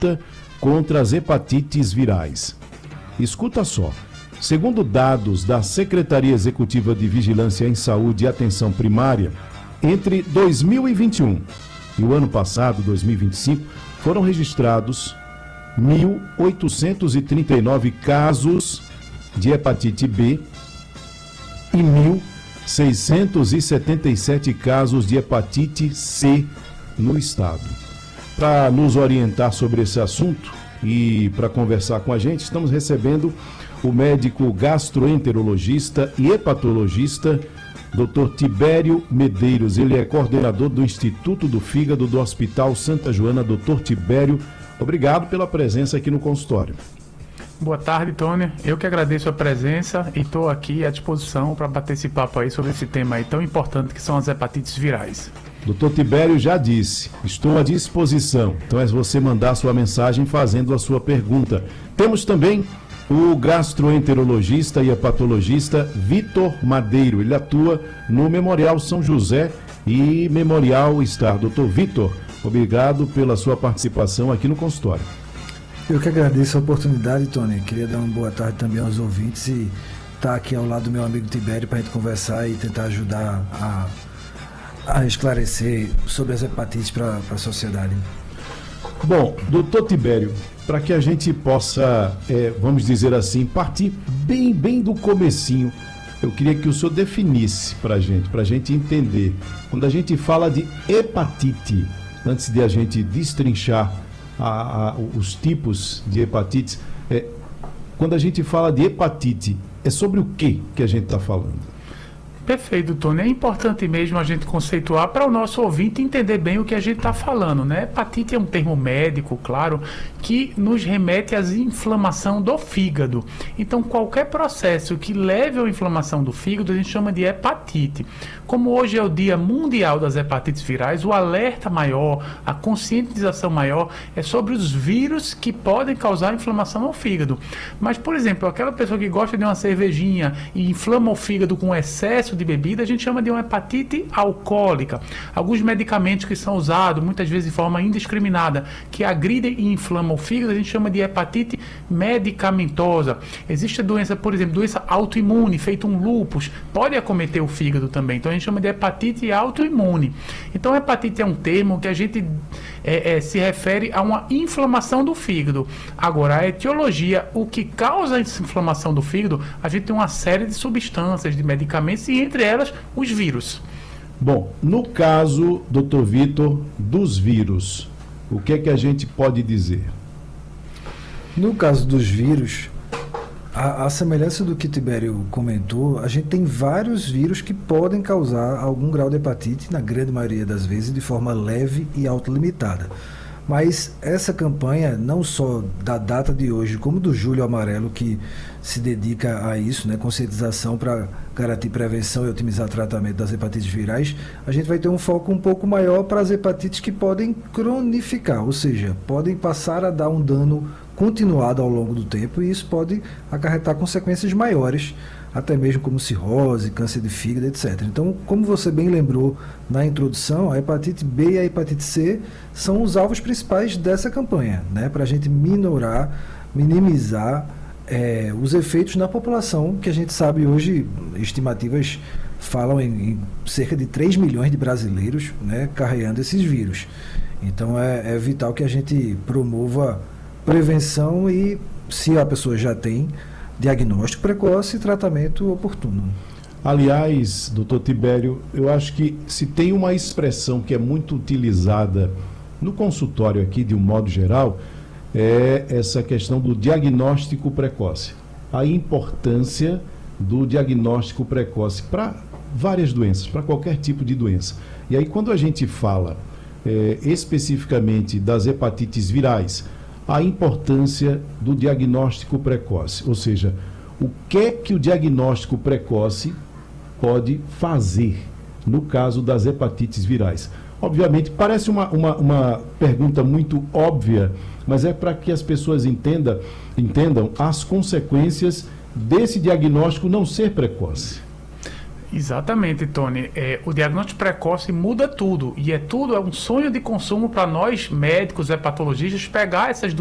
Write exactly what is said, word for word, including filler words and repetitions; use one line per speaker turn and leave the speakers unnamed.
contra as hepatites virais. Escuta só. Segundo dados da Secretaria Executiva de Vigilância em Saúde e Atenção Primária, entre dois mil e vinte e um e o ano passado, dois mil e vinte e cinco, foram registrados mil oitocentos e trinta e nove casos de hepatite B e mil seiscentos e setenta e sete casos de hepatite C no estado. Para nos orientar sobre esse assunto e para conversar com a gente, estamos recebendo o médico gastroenterologista e hepatologista doutor Tibério Medeiros. Ele é coordenador do Instituto do Fígado do Hospital Santa Joana. doutor Tibério, obrigado pela presença aqui no consultório.
Boa tarde, Tony. Eu que agradeço a presença e estou aqui à disposição para bater esse papo aí sobre esse tema aí tão importante que são as hepatites virais.
doutor Tibério já disse, estou à disposição. Então é você mandar sua mensagem fazendo a sua pergunta. Temos também o gastroenterologista e hepatologista Vitor Madeiro. Ele atua no Memorial São José e Memorial Star. doutor Vitor, obrigado pela sua participação aqui no consultório.
Eu que agradeço a oportunidade, Tony. Queria dar uma boa tarde também aos ouvintes e estar aqui ao lado do meu amigo Tibério para a gente conversar e tentar ajudar a, a esclarecer sobre as hepatites para a sociedade.
Bom, doutor Tibério, para que a gente possa, é, vamos dizer assim, partir bem, bem do comecinho, eu queria que o senhor definisse para a gente, para a gente entender. Quando a gente fala de hepatite, antes de a gente destrinchar a, a, os tipos de hepatites, é, quando a gente fala de hepatite, é sobre o que que a gente está falando?
Perfeito, Tony. É importante mesmo a gente conceituar para o nosso ouvinte entender bem o que a gente está falando, né? Hepatite é um termo médico, claro, que nos remete à inflamação do fígado. Então, qualquer processo que leve à inflamação do fígado, a gente chama de hepatite. Como hoje é o Dia Mundial das Hepatites Virais, o alerta maior, a conscientização maior é sobre os vírus que podem causar inflamação ao fígado. Mas, por exemplo, aquela pessoa que gosta de uma cervejinha e inflama o fígado com excesso de bebida, a gente chama de uma hepatite alcoólica. Alguns medicamentos que são usados, muitas vezes de forma indiscriminada, que agridem e inflamam o fígado, a gente chama de hepatite medicamentosa. Existe a doença, por exemplo, doença autoimune, feito um lúpus, pode acometer o fígado também. Então a gente chama de hepatite autoimune. Então hepatite é um termo que a gente é, é, se refere a uma inflamação do fígado. Agora, a etiologia, o que causa essa inflamação do fígado, a gente tem uma série de substâncias, de medicamentos, e entre elas os vírus.
Bom, no caso, doutor Vitor, dos vírus, o que é que a gente pode dizer?
No caso dos vírus, a, a semelhança do que Tibério comentou, a gente tem vários vírus que podem causar algum grau de hepatite, na grande maioria das vezes, de forma leve e autolimitada. Mas essa campanha, não só da data de hoje, como do Julho Amarelo, que se dedica a isso, né, conscientização para garantir prevenção e otimizar o tratamento das hepatites virais, a gente vai ter um foco um pouco maior para as hepatites que podem cronificar, ou seja, podem passar a dar um dano continuado ao longo do tempo, e isso pode acarretar consequências maiores, até mesmo como cirrose, câncer de fígado, etcétera. Então, como você bem lembrou na introdução, a hepatite B e a hepatite C são os alvos principais dessa campanha, né, para a gente minorar, minimizar é, os efeitos na população, que a gente sabe hoje, estimativas falam em, em cerca de três milhões de brasileiros, né, carregando esses vírus. Então, é, é vital que a gente promova prevenção e, se a pessoa já tem, diagnóstico precoce e tratamento oportuno.
Aliás, doutor Tibério, eu acho que se tem uma expressão que é muito utilizada no consultório aqui, de um modo geral, é essa questão do diagnóstico precoce. A importância do diagnóstico precoce para várias doenças, para qualquer tipo de doença. E aí, quando a gente fala é, especificamente das hepatites virais, a importância do diagnóstico precoce, ou seja, o que é que o diagnóstico precoce pode fazer no caso das hepatites virais. Obviamente, parece uma, uma, uma pergunta muito óbvia, mas é para que as pessoas entendam, entendam as consequências desse diagnóstico não ser precoce.
Exatamente, Tony. É, o diagnóstico precoce muda tudo. E é tudo, é um sonho de consumo para nós, médicos, hepatologistas, pegar essas